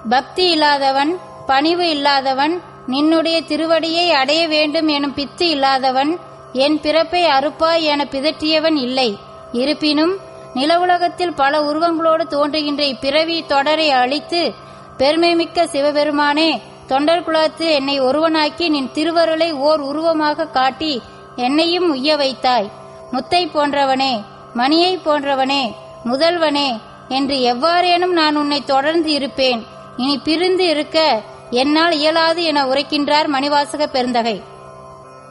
பக்தி இல்லாதவன், பணிவு இல்லாதவன், நின்னுடைய திருவடியை அடைய வேண்டும் எனும் பித்து இல்லாதவன், என் பிறப்பை அறுப்பாய் என பிதற்றியவன் இல்லை. இருப்பினும் நில உலகத்தில் பல உருவங்களோடு தோன்றுகின்ற இப்பிறவி தொடரை அழித்து பெருமைமிக்க சிவபெருமானே, தொண்டர் குலத்து என்னை ஒருவனாக்கி நின் திருவருளை ஓர் உருவமாக காட்டி என்னையும் உய்ய வைத்தாய். முத்தை போன்றவனே, மணியை போன்றவனே, முதல்வனே என்று எவ்வாறேனும் நான் உன்னை தொடர்ந்து இருப்பேன். இனி பிரிந்து இருக்க என்னால் இயலாது என உரைக்கின்றார் மணிவாசக பெருந்தகை.